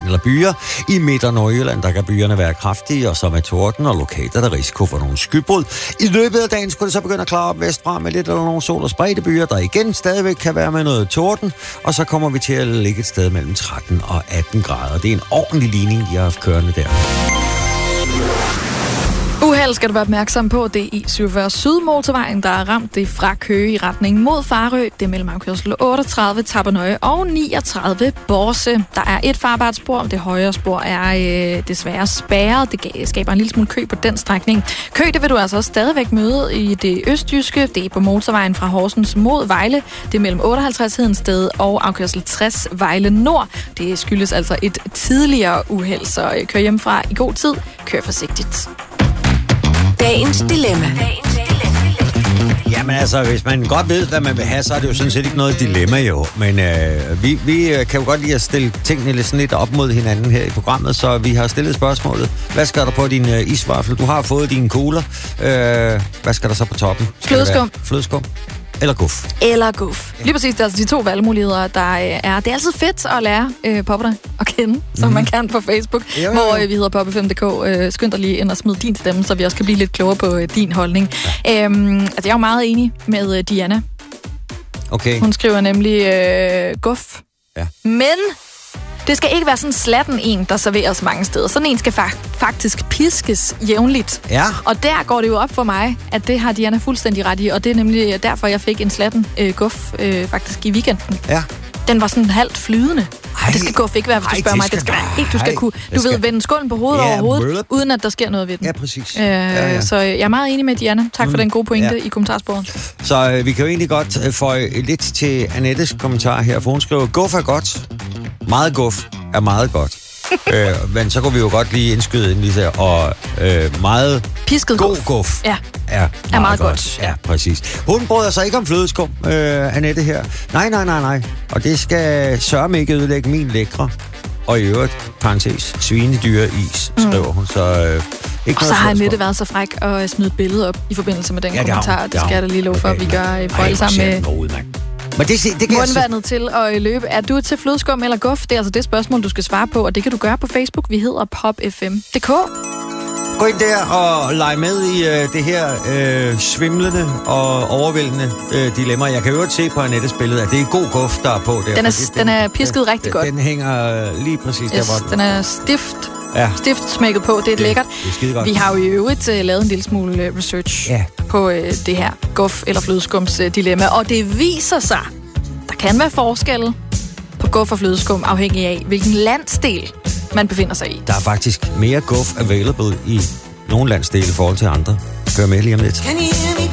eller byer. I Midt- og Nordjylland, der kan byerne være kraftige, og så med torden og lokalt er der risiko for nogle skybrud. I løbet af dagen skulle det så begynde at klare op vestfra med lidt eller nogle sol- og spredte byer, der igen stadigvæk kan være med noget torden, og så kommer vi til at ligge et sted mellem 13 og 18 grader. Det er en ordentlig ligning, de har haft kørende der. Uheld skal du være opmærksom på. Det er i 47 Sydmotorvejen, der er ramt det fra Køge i retning mod Farø. Det er mellem afkørsel 38 Tappernøje og 39 Borse. Der er et farbart spor. Det højre spor er desværre spærret. Det skaber en lille smule kø på den strækning. Kø, det vil du altså stadigvæk møde i det østjyske. Det er på motorvejen fra Horsens mod Vejle. Det er mellem 58 Hedensted og afkørsel 60 Vejle Nord. Det skyldes altså et tidligere uheld, så kør hjemmefra i god tid. Kør forsigtigt. Dagens dilemma. Jamen altså, hvis man godt ved, hvad man vil have, så er det jo sådan set ikke noget dilemma jo. Men vi kan jo godt lide at stille tingene lidt op mod hinanden her i programmet, så vi har stillet spørgsmålet. Hvad skal der på din isvaffel? Du har fået dine kugler. Hvad skal der så på toppen? Flødeskum. Flødeskum. Eller guf. Eller guf. Lige præcis, det er altså de to valgmuligheder, der er. Det er altid fedt at lære popperne at kende, som man kan på Facebook, hvor vi hedder poppe5.dk. Skynd dig lige ind og smid din stemme, så vi også kan blive lidt klogere på din holdning. Ja. Jeg er jo meget enig med Diana. Okay. Hun skriver nemlig guf. Ja. Men det skal ikke være sådan slatten en, der serveres mange steder. Sådan en skal faktisk piskes jævnligt. Ja. Og der går det jo op for mig, at det har Diana fuldstændig ret i, og det er nemlig derfor, jeg fik en slatten guf faktisk i weekenden. Ja. Den var sådan halvt flydende. Og det skal guf ikke være, hvis du spørger mig. Det skal være helt, du skal kunne, du ved, vende skålen på hovedet over hovedet, uden at der sker noget ved den. Ja, præcis. Så jeg er meget enig med Diana. Tak for den gode pointe i kommentarsporet. Så vi kan jo egentlig godt få lidt til Annettes kommentar her, for hun skriver, guf er godt. Meget guf er meget godt. Men så kunne vi jo godt lige indskyde ind lige der, og meget pisket god guf er meget godt. Ja, præcis. Hun bryder sig ikke om flødeskum, Annette her. Nej. Og det skal sørme ikke ødelægge min lækre. Og i øvrigt, parentes, svinedyreis, skriver hun. Så ikke og så har Annette været så fræk at smide et billede op i forbindelse med den kommentar. Det skal jeg da lige love for, at vi gør for alle sammen med... Men det kan mundvandet til at løbe. Er du til flødeskum eller guf? Det er altså det spørgsmål, du skal svare på, og det kan du gøre på Facebook. Vi hedder popfm.dk. Gå ind der og lege med i det her svimlende og overvældende dilemma. Jeg kan jo se på Annettes billede, at det er god guf, der er på der. Den er pisket rigtig godt. Den hænger lige præcis der, hvor den er stift. Ja. Stift smækket på. Det er lækkert. Det er vi har jo i øvrigt lavet en lille smule research på det her guf eller flødeskums dilemma, og det viser sig, der kan være forskelle på guf og flødeskum, afhængig af, hvilken landsdel man befinder sig i. Der er faktisk mere guf available i nogle landsdele i forhold til andre. Gør med lige om lidt.